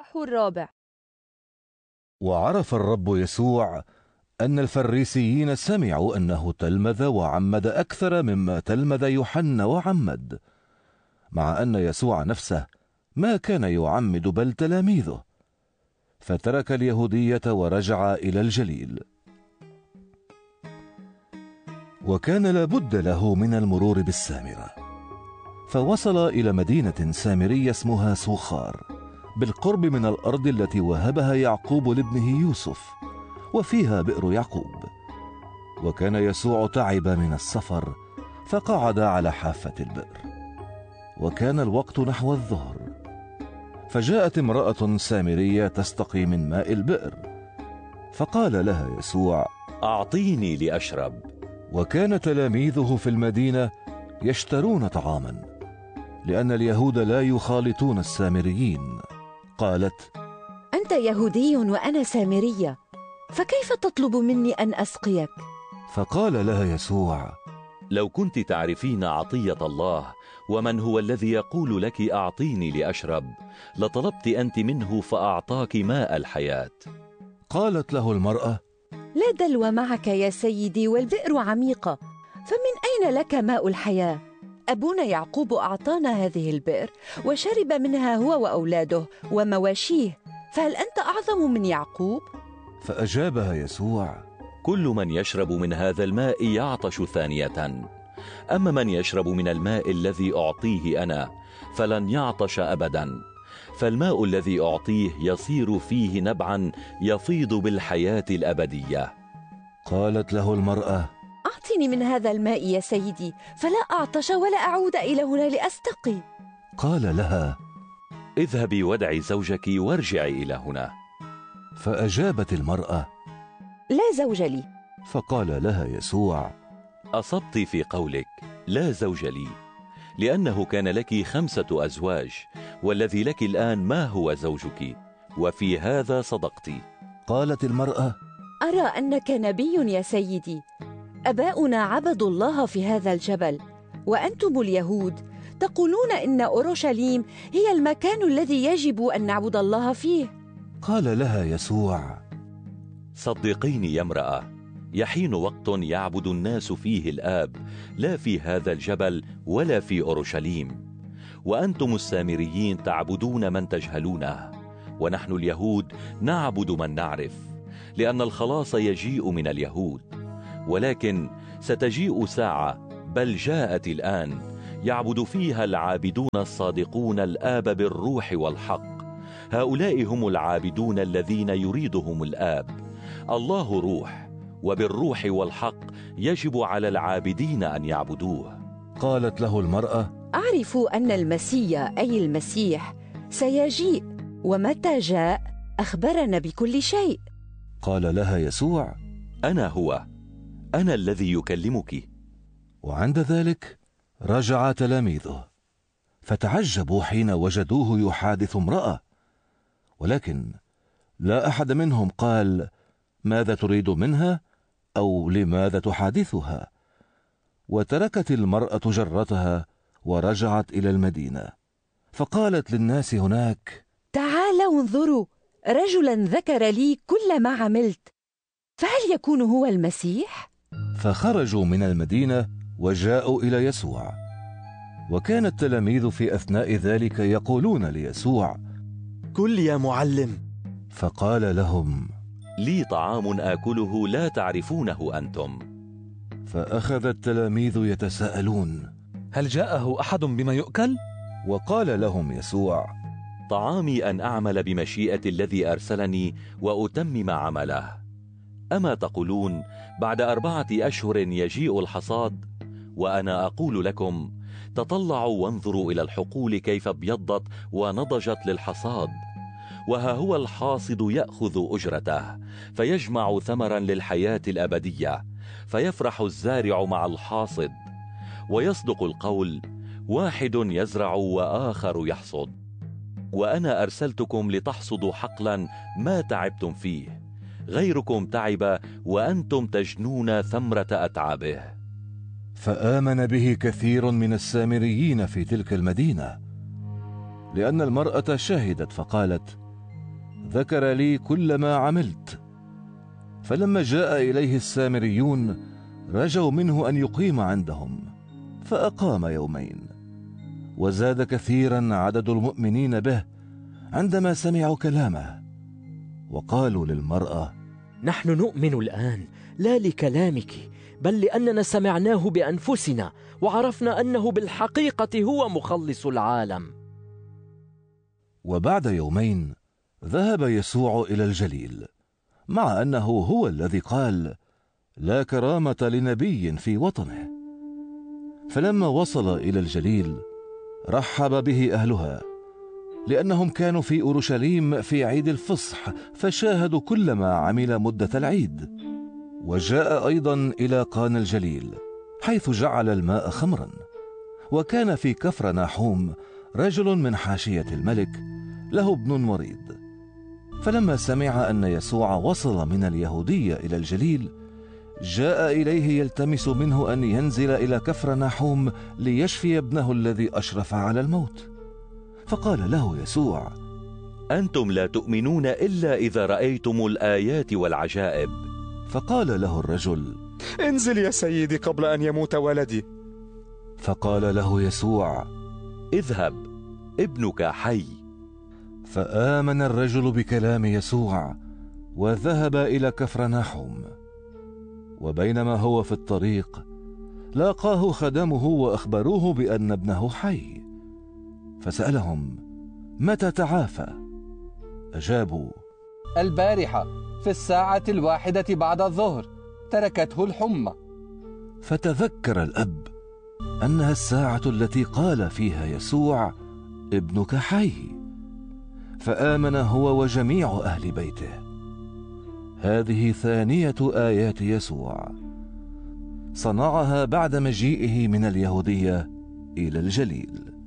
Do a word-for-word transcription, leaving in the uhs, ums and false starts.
الإصحاح الرابع. وعرف الرب يسوع أن الفريسيين سمعوا أنه تلمذ وعمد أكثر مما تلمذ يوحنا وعمد، مع أن يسوع نفسه ما كان يعمد بل تلاميذه، فترك اليهودية ورجع إلى الجليل. وكان لابد له من المرور بالسامرة، فوصل إلى مدينة سامرية اسمها سوخار، بالقرب من الأرض التي وهبها يعقوب لابنه يوسف، وفيها بئر يعقوب. وكان يسوع تعب من السفر، فقعد على حافة البئر، وكان الوقت نحو الظهر. فجاءت امرأة سامرية تستقي من ماء البئر، فقال لها يسوع: أعطيني لأشرب. وكان تلاميذه في المدينة يشترون طعاما، لأن اليهود لا يخالطون السامريين. قالت: أنت يهودي وأنا سامرية، فكيف تطلب مني أن أسقيك؟ فقال لها يسوع: لو كنت تعرفين عطية الله ومن هو الذي يقول لك أعطيني لأشرب، لطلبت أنت منه فأعطاك ماء الحياة. قالت له المرأة: لا دلو معك يا سيدي، والبئر عميقة، فمن أين لك ماء الحياة؟ أبونا يعقوب أعطانا هذه البئر وشرب منها هو وأولاده ومواشيه، فهل أنت أعظم من يعقوب؟ فأجابها يسوع: كل من يشرب من هذا الماء يعطش ثانية، أما من يشرب من الماء الذي أعطيه أنا فلن يعطش أبدا، فالماء الذي أعطيه يصير فيه نبعا يفيض بالحياة الأبدية. قالت له المرأة: أعطني من هذا الماء يا سيدي، فلا أعطش ولا أعود إلى هنا لأستقي. قال لها: اذهبي وادعي زوجك وارجعي إلى هنا. فأجابت المرأة: لا زوج لي. فقال لها يسوع: أصبت في قولك لا زوج لي، لأنه كان لك خمسة أزواج، والذي لك الآن ما هو زوجك، وفي هذا صدقت. قالت المرأة: أرى أنك نبي يا سيدي. أباؤنا عبدوا الله في هذا الجبل، وأنتم اليهود تقولون إن أورشليم هي المكان الذي يجب أن نعبد الله فيه. قال لها يسوع: صدقيني يا امرأة، يحين وقت يعبد الناس فيه الآب، لا في هذا الجبل ولا في أورشليم. وأنتم السامريين تعبدون من تجهلونه، ونحن اليهود نعبد من نعرف، لأن الخلاص يجيء من اليهود. ولكن ستجيء ساعة، بل جاءت الآن، يعبد فيها العابدون الصادقون الآب بالروح والحق. هؤلاء هم العابدون الذين يريدهم الآب. الله روح، وبالروح والحق يجب على العابدين أن يعبدوه. قالت له المرأة: أعرف أن المسيح أي المسيح سيجيء، ومتى جاء أخبرنا بكل شيء. قال لها يسوع: أنا هو، أنا الذي يكلمك. وعند ذلك رجع تلاميذه، فتعجبوا حين وجدوه يحادث امرأة، ولكن لا أحد منهم قال: ماذا تريد منها؟ أو لماذا تحادثها؟ وتركت المرأة جرتها ورجعت إلى المدينة، فقالت للناس هناك: تعالوا انظروا، رجلا ذكر لي كل ما عملت، فهل يكون هو المسيح؟ فخرجوا من المدينة وجاءوا إلى يسوع. وكان التلاميذ في أثناء ذلك يقولون ليسوع: كل يا معلم. فقال لهم: لي طعام آكله لا تعرفونه أنتم. فأخذ التلاميذ يتساءلون: هل جاءه أحد بما يؤكل؟ وقال لهم يسوع: طعامي أن أعمل بمشيئة الذي أرسلني وأتمم عمله. أما تقولون بعد أربعة أشهر يجيء الحصاد؟ وأنا أقول لكم: تطلعوا وانظروا إلى الحقول كيف ابيضت ونضجت للحصاد. وها هو الحاصد يأخذ أجرته، فيجمع ثمرا للحياة الأبدية، فيفرح الزارع مع الحاصد. ويصدق القول: واحد يزرع وآخر يحصد. وأنا أرسلتكم لتحصدوا حقلا ما تعبتم فيه، غيركم تعب وأنتم تجنون ثمرة أتعابه. فآمن به كثير من السامريين في تلك المدينة، لأن المرأة شهدت فقالت: ذكر لي كل ما عملت. فلما جاء إليه السامريون رجوا منه أن يقيم عندهم، فأقام يومين. وزاد كثيرا عدد المؤمنين به عندما سمعوا كلامه، وقالوا للمرأة: نحن نؤمن الآن لا لكلامك، بل لأننا سمعناه بأنفسنا وعرفنا أنه بالحقيقة هو مخلص العالم. وبعد يومين ذهب يسوع إلى الجليل، مع أنه هو الذي قال: لا كرامة لنبي في وطنه. فلما وصل إلى الجليل رحب به أهلها، لأنهم كانوا في أورشليم في عيد الفصح، فشاهدوا كل ما عمل مدة العيد. وجاء أيضا إلى قانا الجليل، حيث جعل الماء خمرا. وكان في كفر ناحوم رجل من حاشية الملك له ابن مريض. فلما سمع أن يسوع وصل من اليهودية إلى الجليل، جاء إليه يلتمس منه أن ينزل إلى كفر ناحوم ليشفي ابنه الذي أشرف على الموت. فقال له يسوع: أنتم لا تؤمنون إلا إذا رأيتم الآيات والعجائب. فقال له الرجل: انزل يا سيدي قبل أن يموت ولدي. فقال له يسوع: اذهب، ابنك حي. فآمن الرجل بكلام يسوع وذهب إلى كفر ناحوم. وبينما هو في الطريق لاقاه خدمه وأخبروه بأن ابنه حي. فسألهم: متى تعافى؟ أجابوا: البارحة في الساعة الواحدة بعد الظهر تركته الحمى. فتذكر الأب أنها الساعة التي قال فيها يسوع: ابنك حي. فآمن هو وجميع أهل بيته. هذه ثانية آيات يسوع، صنعها بعد مجيئه من اليهودية إلى الجليل.